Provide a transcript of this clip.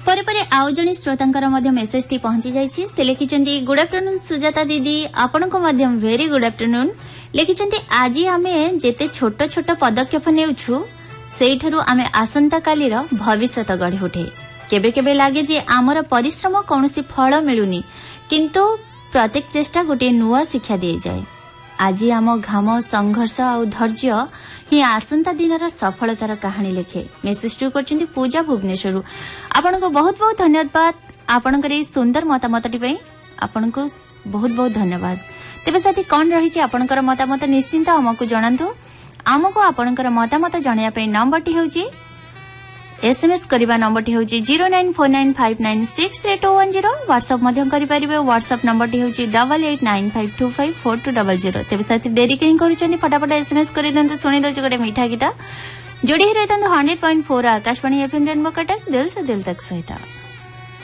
परे परे आउ जणी श्रोतांकर मध्य मेसेज टी पहुंची जाइछि से लिखिचंदी गुड आफ्टरनून सुजाता दीदी आपन को मध्यम वेरी गुड आफ्टरनून लिखिचंदी आज आमे जेते छोट छोट पदक्षेप नेउछु सेइठरु आमे आसंता कालीर भविष्यत गढ़ी उठे केबे केबे लागे जे आमर परिश्रम कोनोसी फल मिलुनी किंतु प्रत्येक चेष्टा गोटे नुआ शिक्षा दिए जाए आज आम घाम संघर्ष और धैर्य ही आसंता दिन सफलतार कहानी लिखे मेसेज टू करछिंदी पूजा भुवनेश्वर आपन को बहुत बहुत धन्यवाद आपन करे सुंदर मतामत टी आपन को बहुत बहुत धन्यवाद तेबे साथी कौन रही आपनकर मतामत निश्चिंत हमकु जणांतु आमको आपनकर मतामत जणाया पे नंबर टी होची एसएमएस करबा नंबर टी होची 09495963210 व्हाट्सएप मध्यम करि परिबे व्हाट्सएप नंबर टी होची 8895254200 तेबे साथी देरी कहीं करूचनी फटाफट एसएमएस करि दंतु सुनि दछ गोटे मीठा गीता जोड़ी रहतन 100.4 आकाशवाणी एफएम रेनबो कटक दिल से दिल तक सहित।